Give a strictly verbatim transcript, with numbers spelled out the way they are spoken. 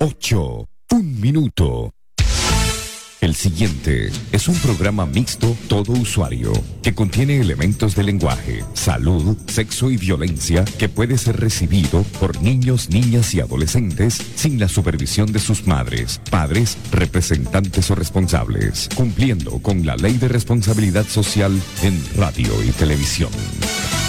ocho, un minuto. El siguiente es un programa mixto todo usuario que contiene elementos de lenguaje, salud, sexo y violencia que puede ser recibido por niños, niñas y adolescentes sin la supervisión de sus madres, padres, representantes o responsables, cumpliendo con la Ley de Responsabilidad Social en radio y televisión.